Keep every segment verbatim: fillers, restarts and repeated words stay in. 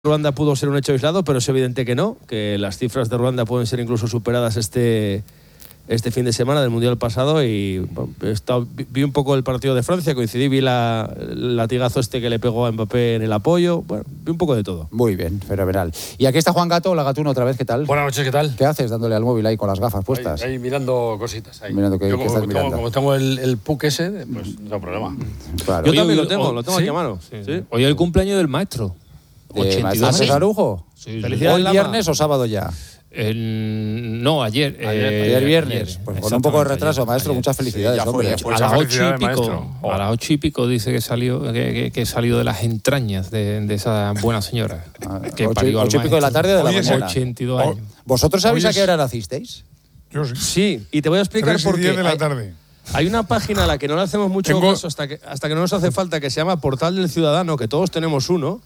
Ruanda pudo ser un hecho aislado, pero es evidente que no, que las cifras de Ruanda pueden ser incluso superadas este, este fin de semana del Mundial pasado. Y bueno, he estado, vi un poco el partido de Francia, coincidí, vi la, el latigazo este que le pegó a Mbappé en el apoyo, bueno, vi un poco de todo. Muy bien, fenomenal. Y aquí está Juan Gato, hola Gatuno otra vez, ¿qué tal? Buenas noches, ¿qué tal? ¿Qué haces dándole al móvil ahí con las gafas puestas? Ahí, ahí mirando cositas. Ahí. Mirando que, Yo que como, estás tengo, mirando. como tengo el, el P U C ese, pues no tengo problema. Claro. Yo Hoy, también hoy, lo tengo, hoy, lo tengo ¿sí? aquí a mano. Sí. ¿Sí? Hoy es el cumpleaños del maestro. ¿De ochenta y Maestro dos César años. Arujo? Sí, sí. Felicidades. ¿Hoy Lama. viernes o sábado ya? El, no, ayer. Ayer, eh, Ayer viernes. ayer. Pues con un poco de Exactamente, retraso, ayer, maestro, ayer. muchas felicidades, ya fue, hombre. ya fue. A Pues las esa ocho y felicidad, pico, maestro. a las ocho y pico dice que salió, que, que, que salió de las entrañas de, de esa buena señora. Ah, que ocho, parió al ocho y pico de la maestro. tarde o de la Hoy es mañana. ochenta y dos años. ¿Vosotros sabéis Hoy a qué es- hora nacisteis? Yo sí. Sí, y te voy a explicar Tres y por qué. diez de la Hay- tarde. Hay una página a la que no le hacemos mucho Tengo- caso hasta que, hasta que no nos hace falta, que se llama Portal del Ciudadano, que todos tenemos uno,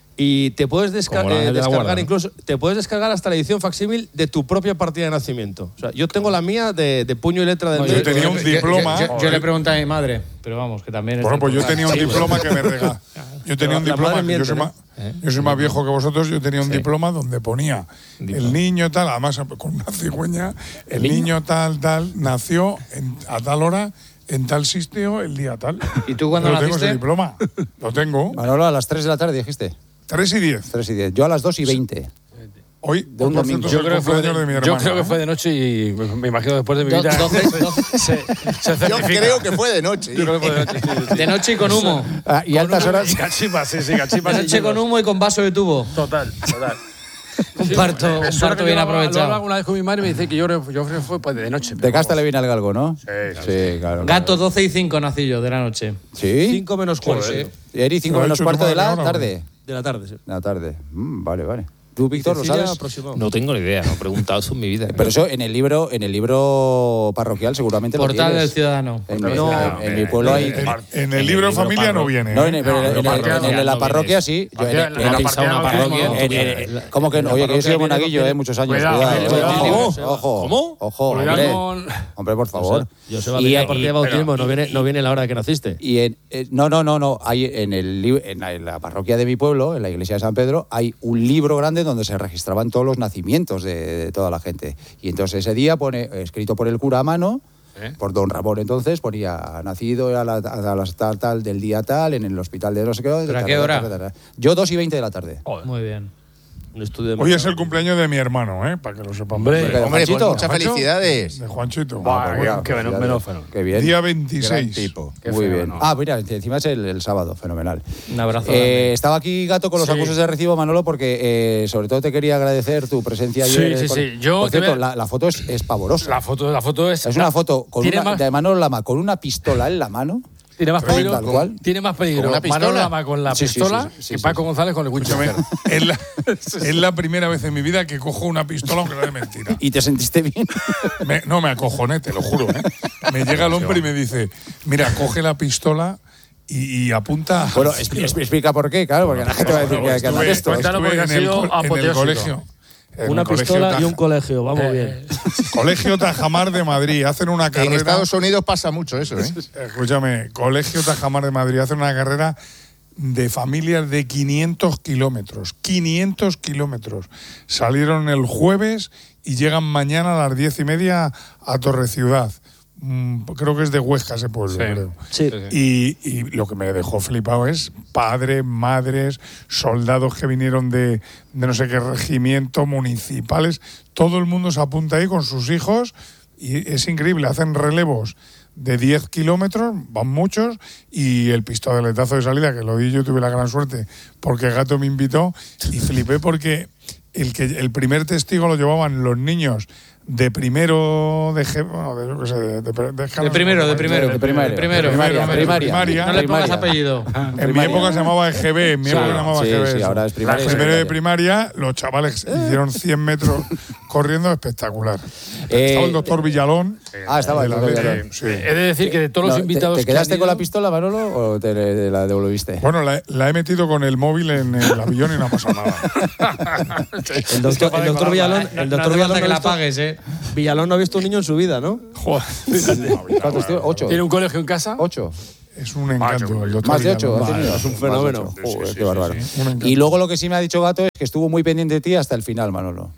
y te puedes desca- Como la eh, Ángel de la descargar Guarda, ¿no? incluso, te puedes descargar hasta la edición facsímil de tu propia partida de nacimiento. O sea, yo tengo la mía de, de puño y letra del No, yo médico. tenía un Yo- diploma. Yo, yo- yo le pregunté a mi madre, pero vamos, que también es. Bueno, pues yo tenía un Sí, diploma que me regaló. Yo tenía un La diploma, madre que yo miente, soy, ¿no? más, yo soy más viejo que vosotros, yo tenía un Sí. diploma donde ponía Diploma. el niño tal, además con una cigüeña, el niño tal, tal, nació en- a tal hora, en tal sitio, el día tal. ¿Y tú cuándo Yo tengo naciste? ese diploma, lo tengo. Manolo, a las tres de la tarde dijiste. tres y diez. tres y diez. Yo a las dos y veinte. Hoy, De un por domingo. cierto, es Yo el creo, que fue cumpleaños de, de mi yo hermana. creo que ¿eh? fue de noche y me imagino después de mi Do- vida. doce, se, se Yo certifica. creo que fue de noche. Yo creo que fue de noche. Sí, sí, sí. De noche y con humo. Ah, y altas horas. Y cachipas, sí, sí, cachipas. De noche con humo y con vaso de tubo. Total, total. Un parto, un Eso parto que bien yo lo- Lo aprovechado. hablaba una vez con mi madre y me dice que yo, yo creo que fue pues, de noche. De pero casta le vamos. viene al galgo, ¿no? Sí, claro. Sí, claro. Gato claro. doce y cinco nací yo de la noche. ¿Sí? cinco menos cuarto Joder. Eri, cinco Lo ha menos hecho tu cuarto de madre la ahora, tarde. de la tarde. Sí. De la tarde. Mm, vale, vale. ¿Tú, Víctor, lo Cecilia, sabes? aproximado. No tengo ni idea, no he preguntado eso en mi vida. Pero eso en el libro, en el libro parroquial seguramente lo Portal tienes. del Ciudadano. En, Portal mi- del no, Ciudadano. en mi pueblo hay. En, en el libro de familia no viene. No, ¿eh? en, el- pero en, el- en, el- en el- la parroquia sí. Yo en, el- Parroquia- en el- la pisado una parroquia parroquia. en- en- en- ¿Cómo que no? Oye, que yo he sido monaguillo, eh, muchos años. Cuidado, Cuidado, cuidado, eh, cuidado. ojo, ojo, ¿Cómo? ojo, Cuidado hombre. con- Hombre, por favor. Yo se va a Y- venir a y- partir de bautismo, pero- no, viene, no viene la hora de que naciste. Y en, eh, no, no, no, no. Hay en, el, li- en, la, en la parroquia de mi pueblo, en la iglesia de San Pedro, hay un libro grande donde se registraban todos los nacimientos de, de toda la gente. Y entonces ese día pone, escrito por el cura a mano, ¿Eh? por don Ramón entonces, ponía nacido a la, a la tal, tal del día tal, en el hospital de no sé qué. ¿Pero a qué tal, hora? tal, tal, tal. Yo dos y veinte de la tarde. Muy bien. Un estudio de Hoy es el cumpleaños de mi hermano, ¿eh? Para que lo sepamos. Hombre, ¿De Hombre, pues Juanchito? muchas ¿Juancho? felicidades. De Juanchito. Buah, Ah, qué- bueno. qué bueno, menófeno. Qué bien. Día Gran veintiséis. tipo. Qué Muy feo, bien. ¿no? Ah, mira, encima es el, el sábado, fenomenal. Un abrazo. Eh, grande. estaba aquí Gato con los Sí. acusos de recibo, Manolo, porque eh, sobre todo te quería agradecer tu presencia Sí, ayer. sí, con- sí. Yo Por te cierto, voy a- la, la foto es, es pavorosa. La foto, la foto es. Es una foto con tiene una, más, de Manolo Lama con una pistola en la mano. tiene más Tal peligro. cual. Tiene más peligro. ¿Con una Manolo pistola? Lama con la Sí, sí, pistola sí, sí, sí, que sí, Paco sí. González con el Escúchame, Winchester. es la, es la primera vez en mi vida que cojo una pistola, aunque no es mentira. ¿Y te sentiste bien? Me- no, me acojoné, te lo juro. ¿eh? Me llega el hombre y me dice, mira, coge la pistola y, y apunta. al Bueno, cielo". expli- explica por qué, claro, porque la gente va a decir que, que Estuve- anda de esto. Cuéntanos estuve porque ha en el sido co- en el apoteósico. colegio. en Una el colegio pistola y Taj- un colegio, vamos Eh, bien. Colegio Tajamar de Madrid. Hacen una En carrera. Estados Unidos pasa mucho eso, ¿eh? Escúchame, Colegio Tajamar de Madrid hacen una carrera de familias de quinientos kilómetros. quinientos kilómetros. Salieron el jueves y llegan mañana a las diez y media a Torreciudad. Mm, creo que es de Huesca ese pueblo, Sí. creo. Sí. Y, y lo que me dejó flipado es padres, madres, soldados que vinieron de, de no sé qué regimiento, municipales. Todo el mundo se apunta ahí con sus hijos y es increíble. Hacen relevos de diez kilómetros, van muchos, y el pistoletazo de salida, que lo di yo, tuve la gran suerte, porque Gato me invitó, y flipé porque el, que, el primer testigo lo llevaban los niños de primero de, G- bueno, de, yo qué sé, de, de, de- De primero, de primero. De primaria. De primero. Primaria, primaria. primaria. No le pongas Primaria. apellido. En mi época se llamaba E G B, en mi Sí, época se llamaba sí, E G B. sí, eso. ahora es primaria y Primero de secundaria. primaria, los chavales hicieron cien metros corriendo, espectacular. Eh, Estaba el doctor Villalón. Ah, estaba de el la doctor B T, Villalón. sí. He de decir que de todos No, los ¿te- invitados ¿Te que quedaste han con la ido- pistola, Manolo, o te le- la devolviste? Bueno, la, la he metido con el móvil en el avión y no ha pasado nada. El doctor, el doctor Villalón, el No doctor hace Villalón, falta que no ha la visto, pagues, ¿eh? Villalón no ha visto un niño en su vida, ¿no? Joder. ¿Cuántos tíos? ¿Ocho? ¿Tiene un colegio en casa? ¿Ocho? Es un encanto el doctor Más de ocho, Villalón. ha tenido. es un fenómeno. Más de ocho. Joder, Sí, sí, qué bárbaro. sí, sí. Un encanto. Y luego lo que sí me ha dicho Gato es que estuvo muy pendiente de ti hasta el final, Manolo.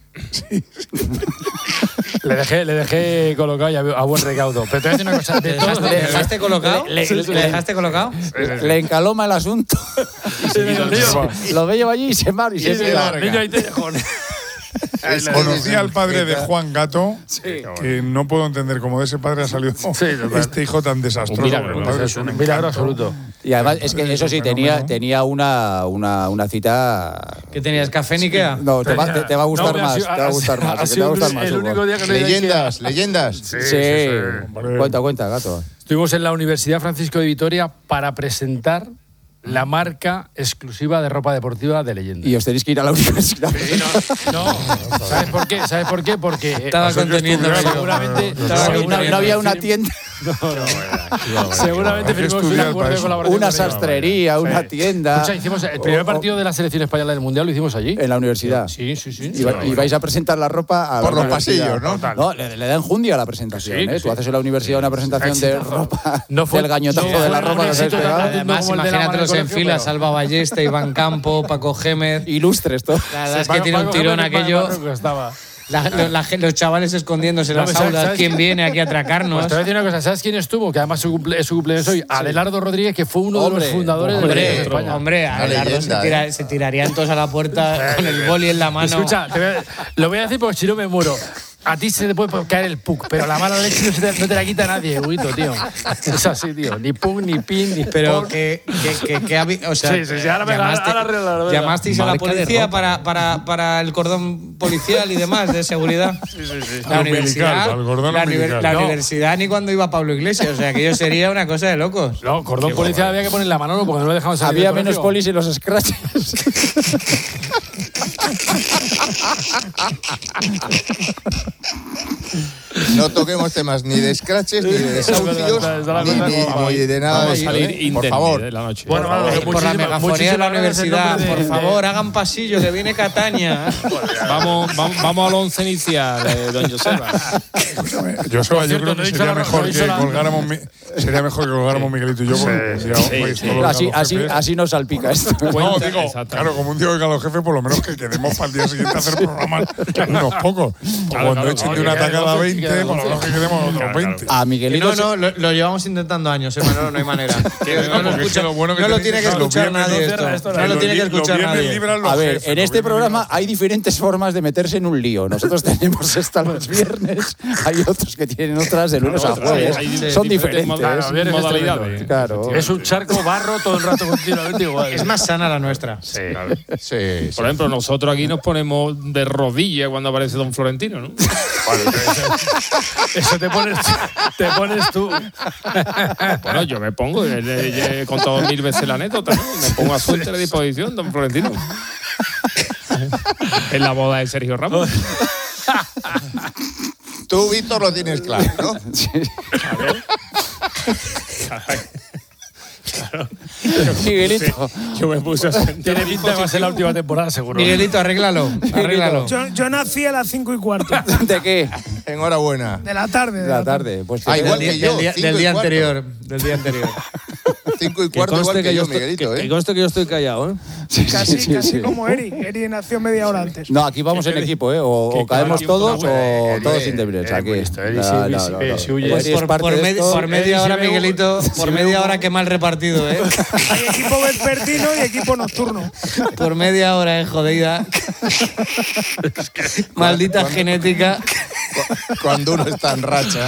Le dejé, le dejé colocado y a, a buen recaudo. Pero te voy a decir una cosa. De ¿Le todo- dejaste, le dejaste colocado? Le- ¿Le, le- le dejaste colocado? Le encaloma el asunto. Lo ve allí y se mar y Y se ese queda. niño ahí te dejó. Conocí al padre de Juan Gato, que no puedo entender cómo de ese padre ha salido total. este hijo tan desastroso. Un milagro, El ¿no? padre Es es un un milagro encanto. absoluto. Y además es que eso sí, Fenómeno. tenía, tenía una, una, una cita. ¿Qué tenías? ¿Café ni Ikea? No, te va, te, te va a gustar No, pero ha más. sido- Te va a ha gustar sido- más. ha que te sido va a gustar el- más. el Hugo. único día que no he ido a Leyendas, leyendas. Sí, Hombre. cuenta, cuenta, Gato. Estuvimos en la Universidad Francisco de Vitoria para presentar la marca exclusiva de ropa deportiva de Leyenda. Y os tenéis que ir a la universidad. No, ¿sabes por qué? ¿Sabes por qué? Porque eh, Estaba conteniendo. estudiar, seguramente, Estaba No, no conteniendo. había una tienda, seguramente Hay que firmamos un estudiar acuerdo para de eso. colaboración. una con ellos. sastrería, una Sí. tienda. Escucha, hicimos el primer O- o- partido de la selección española del Mundial, lo hicimos allí. En la universidad. Sí, sí, sí. Y, va- y vais a presentar la ropa a la Por los universidad. pasillos, ¿no? No, le, le da enjundia a la presentación. Sí, ¿eh? sí. Tú haces en la universidad una presentación de Exitazo. ropa, No fue- del gañotazo no de la fue ropa un que se éxito tan pegado. grande. Además, como el de la imagínatelos mano en del fila, colegio, Salva Ballesta, Iván Campo, Paco Gémez. Ilustres, todo. La verdad es que tiene un tirón aquello. La- lo- la gen- los chavales escondiéndose en No, las ¿sabes- aulas. sabes ¿Quién qué? viene aquí a Pues atracarnos? te voy a decir una cosa, ¿sabes quién estuvo? Que además su cumple- es su cumpleaños hoy. Adelardo Rodríguez, que fue uno de Hombre, los fundadores de la Hombre, Selección España. hombre, Abelardo se, leyenda, tira- ¿eh? se tirarían todos a la puerta con el boli en la mano. Escucha, te voy a- lo voy a decir porque si no me muero. A ti se te puede caer el puck, pero la mala leche no, se te, no te la quita nadie, Huguito, tío. Es así, tío. Ni puck, ni pin, ni Pero por. que, que, que, que habi- o sea, Sí, sí, sí, ahora me- llamaste, ahora arreglo, ahora arreglo. llamasteis a la Marca de policía ropa. para, para, para el cordón policial y demás de seguridad. La Umbilical, universidad, para el cordón la, univer- umbilical. la No. universidad ni cuando iba Pablo Iglesias, o sea, aquello sería una cosa de locos. No, cordón policial había que poner la mano porque no me dejaban salir. Había del menos colegio. polis en los scratches. No toquemos temas ni de scratches, ni de desahucios, Está- está la ni, cosa ni- como va. ni de nada Vamos a de eso, salir ¿eh? Por indemnes favor. de la noche. Bueno, Manolo, Ay, que por la muchísimas- megafonía de la muchísimas gracias en universidad, nombre por de- favor, hagan pasillo, que viene Cataña. Vamos, vamos, vamos al once inicial, eh, don Joseba. Yo, Seba, yo cierto, creo no he que dicho sería la- mejor no he que dicho la- colgáramos mi- sería mejor que colgáramos Miguelito y yo porque Sí, ya sí, vais sí. todos los Así, galos así, jefes. así nos salpica esto. No, Cuenta, digo, exactamente. claro, como un día oiga a los jefes, por lo menos que quedemos para el día siguiente a hacer programas unos pocos. Pues cuando claro, echen no, de que una quede tacada doce, veinte, que quede por lo menos que doce. quedemos otros veinte. A Que Miguelito. no, no, lo, lo llevamos intentando años, ¿eh, Manolo? No hay manera. Que no, lo, porque es que escucha- lo bueno que no lo tenéis tiene que es que los escuchar viernes nadie no esto. cierra esto, No lo los tiene que vi- los escuchar viernes nadie. libran los A ver, jefes, en los este viernes programa libran- hay diferentes formas de meterse en un lío. Nosotros tenemos esta los viernes, hay otros que tienen otras de lunes a Claro, jueves. hay- hay Son diferentes diferentes. moda- Claro, viernes es modalidades. Claro. Es un charco barro todo el rato continuamente igual. Es más sana la nuestra. Sí. Sí, sí. Por ejemplo, nosotros aquí nos ponemos de rodillas cuando aparece don Florentino, ¿no? Eso te pones, te pones tú. Bueno, yo me pongo, eh, eh, he contado mil veces la anécdota, ¿no? Me pongo a su entera disposición, don Florentino. En la boda de Sergio Ramos. Tú, Víctor, lo tienes claro, ¿no? Miguelito. Yo me puse a sentar. Tiene pinta de que va a ser la última temporada, seguro. Miguelito, arréglalo. Arréglalo. Yo, yo nací a las cinco y cuarto ¿De qué? Enhorabuena. de la tarde. De la tarde. Pues Ah, que- igual Del que día, yo, del día- cinco del y día cuarto. anterior. Del día anterior. Cinco y Que cuarto igual conste que, que yo yo, estoy, Miguelito, que- que ¿eh? conste que yo estoy callado, ¿eh? Sí, Casi, sí, sí, casi sí. como Eri. Eri nació media hora antes. No, aquí vamos en equipo, ¿eh? O, que o caemos cada todos tiempo, o hombre, todos eh, indemnes. eh, Aquí. pues esto, Eri, No, sí, no, sí, no, sí, no. sí, huye. Eri Pues es por, parte por de medi- esto. por media Eh, si hora, veo- Miguelito, si por veo- media hora que mal repartido, ¿eh? Hay equipo vespertino y equipo nocturno. Por media hora, ¿eh? Jodida. Maldita genética. Cuando uno está en racha.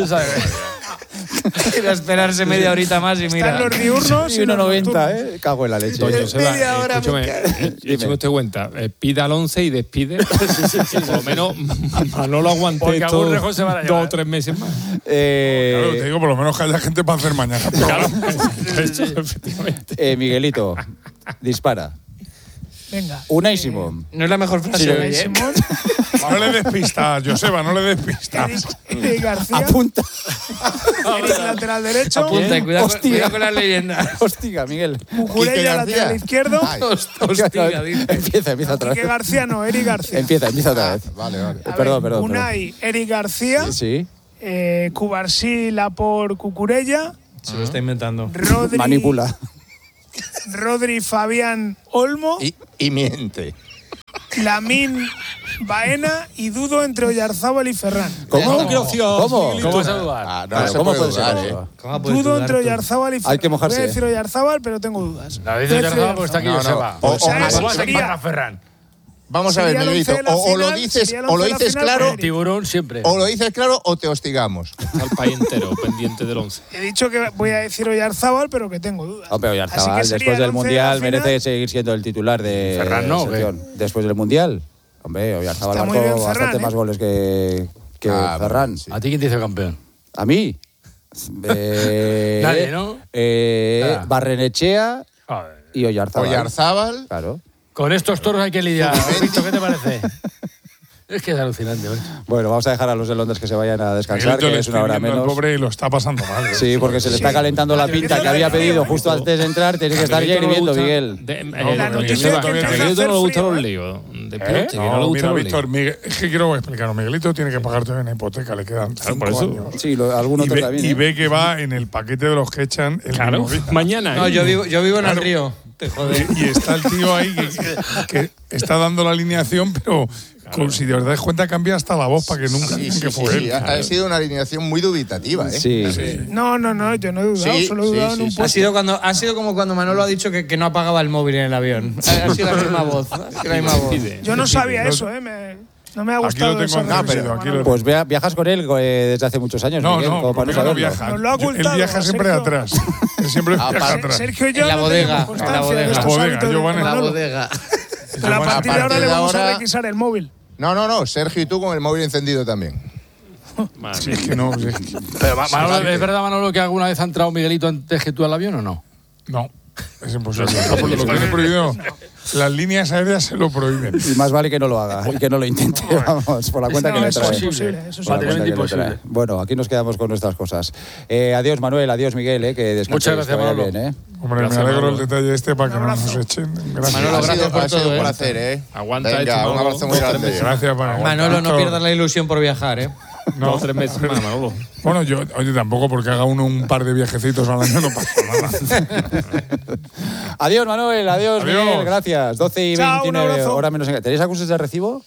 Era esperarse media horita más y mira. Están los diurnos Y y uno los noventa, nocturnos. ¿eh? Cago en la leche. Doña Eh, Joseba, media eh, hora escúchame, me eh, Dime. écheme usted cuenta, eh, pida al once y despide. Y por lo menos Manolo aguante Porque algún esto rejón se van a dos llevar. o tres meses más. Eh, Claro, te digo, por lo menos que haya gente para hacer mañana. Claro, eso, efectivamente. eh, Miguelito, dispara. Venga. Unai Simón. No es la mejor frase Sí, de Unai hoy, ¿eh? Simón, No le des pistas, Joseba, no le des pistas. Eric, Eric García, Apunta. Eric lateral derecho, Apunta y cuidado, con- Hostia. cuidado con las leyendas. Hostia, Miguel. Cucurella Quique lateral García. izquierdo, Ay, Hostia, dice. Empieza, empieza otra Quique vez. García no, Eric García. Empieza, empieza otra vez. vale, vale. Eh, A Perdón, ver, perdón. perdón. Unai, Eric García, Sí. eh, Cubarsí, Lapor, Cucurella, Se lo está inventando. Rodri, Manipula. Rodri, Fabián, Olmo, Y, y miente. Lamín, Baena y dudo entre Oyarzábal y Ferran. ¿Cómo? Gracias, ¿Cómo? Miguelito. ¿Cómo vas a dudar? Ah, no, Vale, se ¿cómo puede puede ser dudar, eso? ¿eh? ¿Cómo puedes Dudo dudar entre tú? Oyarzábal y Ferran. Hay que mojarse. Voy a decir Oyarzábal, pero tengo dudas. La dice Voy a decir Oyarzabal porque está aquí No, no. Joseba. O- O sea, o- ¿Cómo vas a sería- empatar a Ferran? Vamos a ver, Sería el Miguelito. once de la O, o lo final, dices, sería el o lo once de la dices final claro, con Eric. Tiburón siempre. o lo dices claro o te hostigamos. Está el país entero pendiente del once. He dicho que voy a decir Oyarzábal, pero que tengo dudas. Hombre, Así Oyarzabal, que sería después el del once de la Mundial, final. merece seguir siendo el titular de Ferran no, ¿o qué? sección. Después del Mundial. Hombre, Oyarzabal Está muy marcó bien Ferran, bastante ¿eh? más goles que, que Ah, Ferran. sí. ¿A ti quién te hizo campeón? ¿A mí? Eh, Nadie, ¿no? Eh, Ah. Barrenechea Joder. y Oyarzábal. Oyarzábal. Claro. Con estos toros hay que lidiar. Víctor, ¿qué te parece? Es que es alucinante, ¿eh? Bueno, vamos a dejar a los de Londres que se vayan a descansar, Miguelito que le es una estoy hora viendo al menos. pobre y lo está pasando mal. ¿eh? Sí, porque se le está calentando la pinta que había pedido justo antes de entrar. Tienes que estar ya hirviendo, Miguel. De, eh, la de- noticia Joseba, es que que a empieza a Miguelito hacer no le gustan frío, los ¿eh? líos. De ¿Eh? Perotti, que no le No, gustan mira, los Víctor, líos. Miguel, es que quiero explicar. Miguelito tiene que pagar todavía una hipoteca, le quedan Claro, cinco por eso. años. Sí, lo, algún Y otro ve, también. y ¿eh? ve que va en el paquete de los que echan el Claro, mismo día. mañana. No, ¿eh? yo vivo, yo vivo en el Claro. río. Te jode. Y, y está el tío ahí que, que está dando la alineación, pero con, si de verdad das cuenta cambia hasta la voz para que nunca Sí, digan sí, que sí, fue sí. él. Ha, ha sido una alineación muy dubitativa, ¿eh? Sí. No, no, no, yo no he dudado, Sí, solo he sí, dudado sí, en un sí. Ha puesto. sido, cuando, ha sido como cuando Manolo ha dicho que, que no apagaba el móvil en el avión. Ha, ha sido la misma voz. Ha sido la misma voz. Yo no sabía No- eso, ¿eh? Me- no me ha Aquí gustado lo tengo esa entendido, reflexión, aquí lo- Manolo. Pues vea- viajas con él eh, desde hace muchos años, No, Miguel, no, como para no porque no saberlo. viaja. Nos lo ha Yo- Él ocultado, viaja siempre Sergio. atrás. Él siempre Aparte- viaja atrás. Sergio y yo En la no bodega, tenemos en la constancia de bodega. estos La bodega, hábitos de yo van en- La Manolo. bodega. Pero a A partir de ahora partir le de vamos a ahora- requisar el móvil. No, no, no. Sergio y tú con el móvil encendido también. Madre Sí, mía. es que no, sí, es que- Pero, Ma- Manolo, ¿es verdad, Manolo, que alguna vez ha entrado Miguelito antes que tú al avión o no? no, es imposible. No, porque lo tiene prohibido. Las líneas aéreas se lo prohíben. Y más vale que no lo haga y que no lo intente, vamos, por la cuenta No, que le eso trae. es imposible, eso es Por la cuenta Materialmente que le imposible. trae. Bueno, aquí nos quedamos con nuestras cosas. Eh, adiós, Manuel, adiós, Miguel, eh, que descanséis, Muchas gracias, que vaya Manolo. bien, ¿eh. Hombre, Gracias, me alegro Manolo. el detalle este para que Un no abrazo. nos echen. Gracias. Manolo, ha gracias sido, por ha sido todo, un ¿eh? placer, ¿eh? Aguanta Venga, este, un Manolo. abrazo muy Dos, tres grande. meses. Gracias, para Manolo, no pierdas la ilusión por viajar, ¿eh? No. Dos, tres meses más, Manolo. Bueno, yo, oye, tampoco porque haga uno un par de viajecitos al año no pasa nada. Adiós, Manuel, adiós, Adiós. Miguel, gracias. doce y Chao, un veintinueve, abrazo. hora menos en... ¿Tenéis acuses de recibo?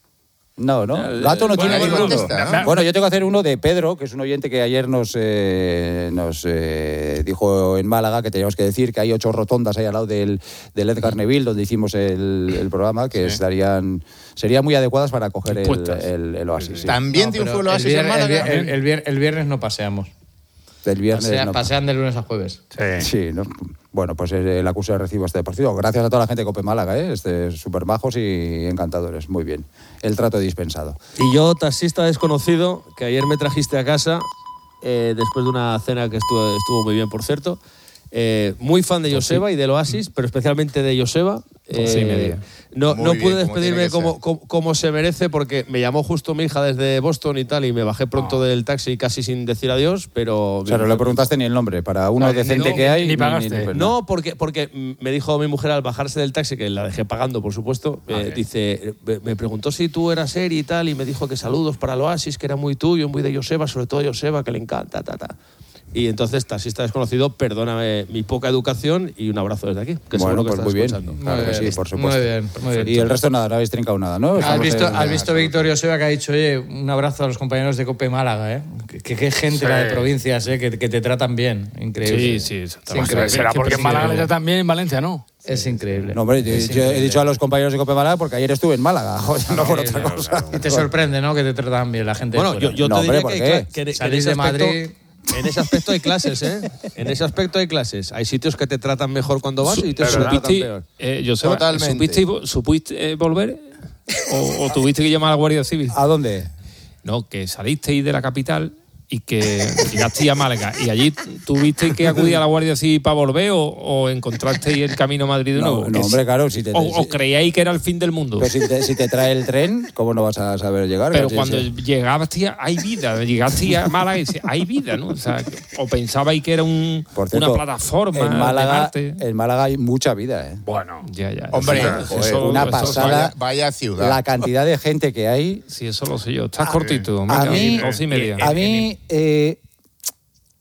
No, ¿no? Gato no tiene bueno, ninguno. contesta, ¿no? Bueno, yo tengo que hacer uno de Pedro, que es un oyente que ayer nos, eh, nos eh, dijo en Málaga que teníamos que decir que hay ocho rotondas ahí al lado del, del Edgar Neville, donde hicimos el, el programa, que estarían serían muy adecuadas para coger el, Dispuestas. el, el Oasis. Sí. También No, triunfó pero el Oasis el en vier- Málaga. El, vier- el vier- el viernes no paseamos. Del viernes. Pasea- no. Pasean de lunes a jueves. Sí, ¿no? Bueno, pues eh, el acuse de recibo a este partido. Gracias a toda la gente de Cope Málaga, ¿eh? Este, súper majos y encantadores. Muy bien. El trato dispensado. Y yo, taxista desconocido, que ayer me trajiste a casa, eh, después de una cena que estuvo, estuvo muy bien, por cierto. Eh, muy fan de Joseba y del Oasis, pero especialmente de Joseba. Doce y Eh, media. no, Muy no bien, pude como despedirme tiene que como, ser. como, como se merece, porque me llamó justo mi hija desde Boston y tal, y me bajé pronto del taxi casi sin decir adiós, pero... O sea, no le preguntaste ni el nombre. Para uno No, decente no, que hay. ni pagaste. pues No, porque, porque mm, me dijo mi mujer al bajarse del taxi, que la dejé pagando, por supuesto, eh, dice, me- me preguntó si tú eras Eri y tal, y me dijo que saludos para el Oasis, que era muy tuyo, muy de Joseba, sobre todo Joseba, que le encanta, ta, ta. Y entonces, taxista desconocido, perdóname mi poca educación y un abrazo desde aquí, que Bueno, seguro que pues estás muy bien. escuchando. Claro que sí, por supuesto. Muy bien, muy bien. Y el resto nada, no habéis trincado nada, ¿no? ¿Has Estamos visto, en- has visto Víctor Joseba que ha dicho, oye, un abrazo a los compañeros de Cope Málaga, ¿eh? Que qué gente Sí. la de provincias, ¿eh? Que, que te tratan bien. Increíble. Sí, sí, exactamente. Sí, increíble. Será porque en Málaga le tratan bien, en Valencia no. Es increíble. No, hombre, yo, Es yo he increíble. dicho a los compañeros de Cope Málaga porque ayer estuve en Málaga, joder, no por otra cosa. Y te sorprende, ¿no? Que te tratan bien la gente de Bueno, fuera. yo, yo No, te hombre, diría ¿por que, qué? hay cla- que- que en Salís ese de aspecto, Madrid. en ese aspecto hay clases, ¿eh? En ese aspecto hay clases. Hay sitios que te tratan mejor cuando vas y sitios que te tratan ¿Supiste, peor. eh, Joseba, Totalmente. ¿supiste, ¿supiste eh, volver? ¿O, o tuviste que llamar a la Guardia Civil? ¿A dónde? No, que salisteis de la capital y que llegasteis a Málaga. ¿Y allí tuviste que acudir a la Guardia Civil para volver o, o encontrasteis el camino a Madrid de No, nuevo? no, Que hombre, si- claro, si te, o, o si- creíais que era el fin del mundo. pero si te, si te trae el tren, ¿cómo no vas a saber llegar? Pero Sí, cuando sí. llegaste, hay vida. Llegaste a Málaga y dices, hay vida, ¿no? O sea, o pensabais que era un, Por cierto, una plataforma en Málaga, de Marte. en Málaga hay mucha vida, ¿eh? Bueno, ya, ya. Hombre, Eso- Joder, eso- una eso- pasada. Vaya, vaya ciudad. La cantidad de gente que hay. Sí, eso lo sé yo. Estás cortito. A venga, mí, doce y media. a mí eh,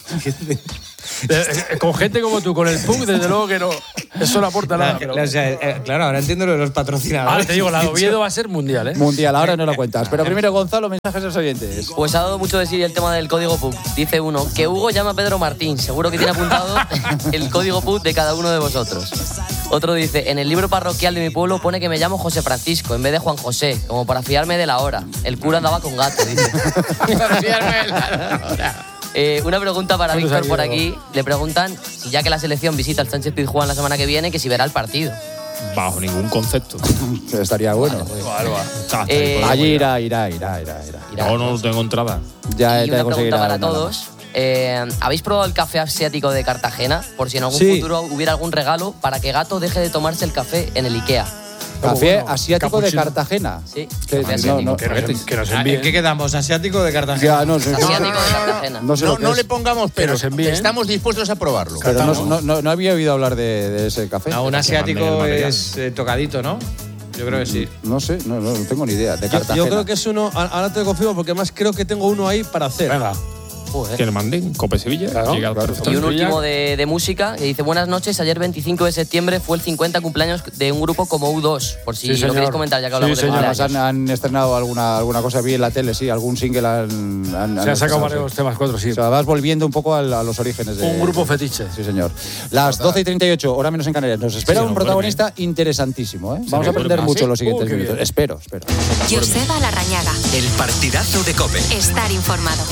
De- con gente como tú, con el punk, desde luego que no. Eso no aporta nada. La- pero- la- o sea, eh, claro, ahora entiendo lo de los patrocinadores. Ahora te digo, la de Oviedo va a ser mundial, ¿eh? Mundial, ahora no lo cuentas. Pero primero, Gonzalo, mensajes de los oyentes. Pues ha dado mucho de sí el tema del código P U C. Dice uno, que Hugo llama a Pedro Martín. Seguro que tiene apuntado el código P U C de cada uno de vosotros. Otro dice, en el libro parroquial de mi pueblo pone que me llamo José Francisco en vez de Juan José, como para fiarme de la hora. El cura andaba con gato, dice. Para fiarme de la hora. Eh, una pregunta para ¿Cuántos Víctor años, por no? aquí. Le preguntan si ya que la selección visita el Sánchez Pizjuán la semana que viene, que si verá el partido. Bajo ningún concepto. Estaría bueno. Está- está Eh, ahí por Allí ahí. irá, irá, irá, irá. irá. Irá. No, no tengo entrada. Ya Y te una conseguirá pregunta para una todos. Eh, ¿Habéis probado el café asiático de Cartagena? Por si en algún Sí. futuro hubiera algún regalo para que Gato deje de tomarse el café en el Ikea. Café bueno, asiático de capuchino. Cartagena. Sí, Que- café no, no, Que nos, que nos Ah, envíen. ¿En qué quedamos? ¿Asiático de Cartagena? ya, no sé. Asiático de Cartagena. No sé No, lo que no es. le pongamos pero nos envíen. estamos dispuestos a probarlo. Pero no, no, no, no había oído hablar de, de ese café. No, un mande asiático el material. es eh, tocadito, ¿no? Yo creo que sí. No sé, no, no, no tengo ni idea. De Yo, Cartagena. yo creo que es uno, a- ahora te confirmo porque además creo que tengo uno ahí para hacer. Venga. Joder. Que le manden Cope Sevilla. Claro, llega claro. perfecto. Y un último de, de música que dice, buenas noches, ayer veinticinco de septiembre fue el cincuenta cumpleaños de un grupo como U dos, por si Sí, lo señor. queréis comentar ya que hablamos Sí, de señor. Además cumpleaños. han, han estrenado alguna, alguna cosa, vi en la tele, sí, algún single han, han, Se han han sacado estrenado, varios sí. temas, cuatro, sí. O sea, vas volviendo un poco al- a, los orígenes de... Un grupo fetiche. Sí, señor. Las doce y treinta y ocho, hora menos en Canarias. Nos espera Sí, un no, protagonista interesantísimo, ¿eh? Vamos a aprender duerme. mucho ¿Sí? en los siguientes Uh, qué minutos. bien. Espero, espero. Joseba Larrañaga. El partidazo de COPE. Estar informado.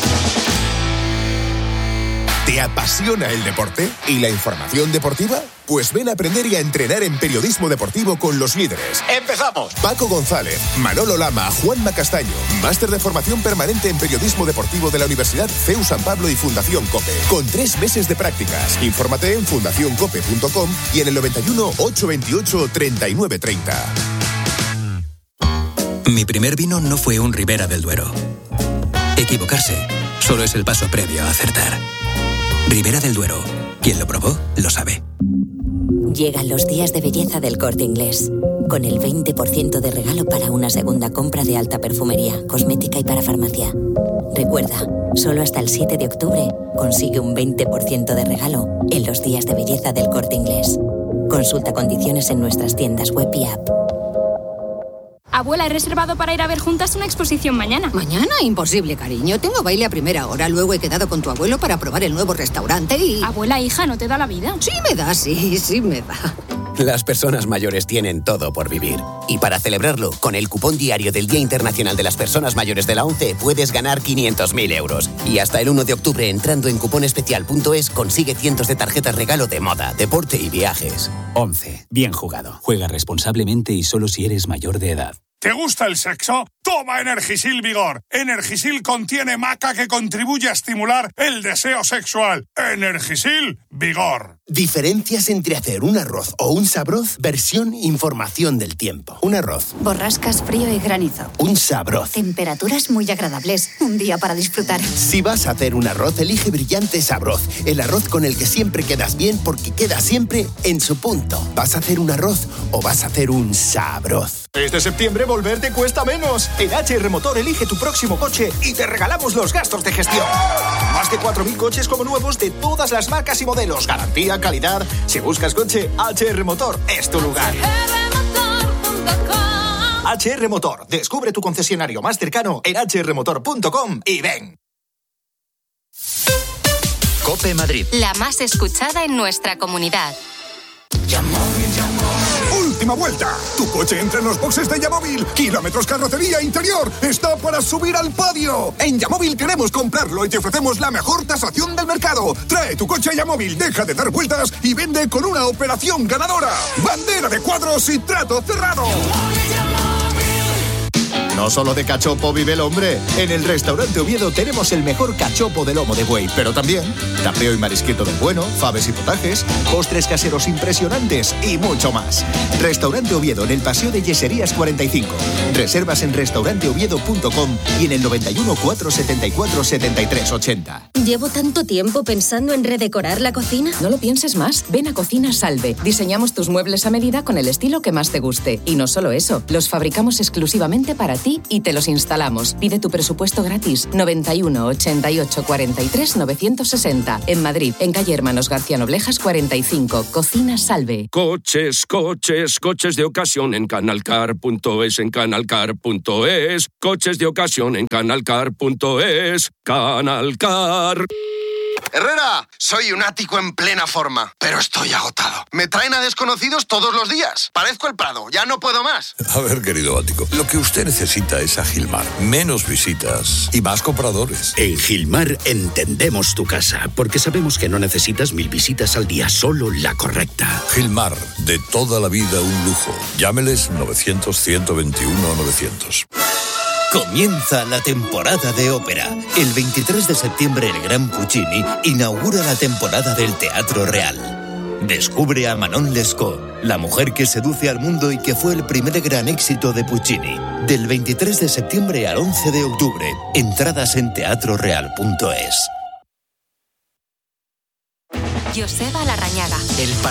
¿Te apasiona el deporte y la información deportiva? Pues ven a aprender y a entrenar en periodismo deportivo con los líderes. ¡Empezamos! Paco González, Manolo Lama, Juanma Castaño. Máster de formación permanente en periodismo deportivo de la Universidad C E U San Pablo y Fundación COPE. Con tres meses de prácticas. Infórmate en fundación cope punto com y en el noventa y uno, ochocientos veintiocho, treinta y nueve treinta. Mi primer vino no fue un Ribera del Duero. Equivocarse solo es el paso previo a acertar. Ribera del Duero. Quien lo probó, lo sabe. Llegan los días de belleza del Corte Inglés. Con el veinte por ciento de regalo para una segunda compra de alta perfumería, cosmética y para farmacia. Recuerda, solo hasta el siete de octubre consigue un veinte por ciento de regalo en los días de belleza del Corte Inglés. Consulta condiciones en nuestras tiendas web y app. Abuela, he reservado para ir a ver juntas una exposición mañana. Mañana, imposible, cariño. Tengo baile a primera hora. Luego he quedado con tu abuelo para probar el nuevo restaurante y... Abuela, hija, ¿no te da la vida? Sí me da, sí, sí me da. Las personas mayores tienen todo por vivir. Y para celebrarlo, con el cupón diario del Día Internacional de las Personas Mayores de la ONCE puedes ganar quinientos mil euros. Y hasta el uno de octubre, entrando en cuponespecial punto es, consigue cientos de tarjetas regalo de moda, deporte y viajes. ONCE. Bien jugado. Juega responsablemente y solo si eres mayor de edad. ¿Te gusta el sexo? Toma Energisil Vigor. Energisil contiene maca que contribuye a estimular el deseo sexual. Energisil Vigor. Diferencias entre hacer un arroz o un sabroz, versión información del tiempo. Un arroz, Borrascas, frío y granizo. un sabroz. Temperaturas muy agradables. Un día para disfrutar. Si vas a hacer un arroz, elige Brillante Sabroz. El arroz con el que siempre quedas bien porque queda siempre en su punto. ¿Vas a hacer un arroz o vas a hacer un sabroz? Este septiembre volver te cuesta menos. En H R Motor elige tu próximo coche y te regalamos los gastos de gestión. Más de cuatro mil coches como nuevos de todas las marcas y modelos. Garantía, calidad. Si buscas coche, H R Motor es tu lugar. H R Motor. Descubre tu concesionario más cercano en h r motor punto com y ven. COPE Madrid. La más escuchada en nuestra comunidad. Última vuelta. Tu coche entra en los boxes de Yamóvil. Kilómetros, carrocería, interior. Está para subir al podio. En Yamóvil queremos comprarlo y te ofrecemos la mejor tasación del mercado. Trae tu coche a Yamóvil, deja de dar vueltas y vende con una operación ganadora. Bandera de cuadros y trato cerrado. No solo de cachopo vive el hombre. En el restaurante Oviedo tenemos el mejor cachopo de lomo de buey, pero también tapeo y marisquito del bueno, faves y potajes, postres caseros impresionantes y mucho más. Restaurante Oviedo en el Paseo de Yeserías cuarenta y cinco. Reservas en restaurante oviedo punto com y en el noventa y uno, cuatrocientos setenta y cuatro, setenta y tres ochenta. Llevo tanto tiempo pensando en redecorar la cocina. No lo pienses más. Ven a Cocina Salve. Diseñamos tus muebles a medida con el estilo que más te guste. Y no solo eso, los fabricamos exclusivamente para ti así y te los instalamos. Pide tu presupuesto gratis. noventa y uno, ochenta y ocho, cuarenta y tres, novecientos sesenta. En Madrid, en calle Hermanos García Noblejas cuarenta y cinco. Cocina Salve. Coches, coches, coches de ocasión en canalcar punto es, en canalcar punto es. Coches de ocasión en canalcar punto es. Canalcar. Herrera, soy un ático en plena forma, pero estoy agotado. Me traen a desconocidos todos los días. Parezco el Prado, ya no puedo más. A ver, querido ático, lo que usted necesita es a Gilmar. Menos visitas y más compradores. En Gilmar entendemos tu casa, porque sabemos que no necesitas mil visitas al día, solo la correcta. Gilmar, de toda la vida un lujo. Llámeles novecientos, ciento veintiuno, novecientos. Comienza la temporada de ópera. El veintitrés de septiembre el Gran Puccini inaugura la temporada del Teatro Real. Descubre a Manon Lescaut, la mujer que seduce al mundo y que fue el primer gran éxito de Puccini. Del veintitrés de septiembre al once de octubre. Entradas en teatro real punto es. Joseba Larrañaga. El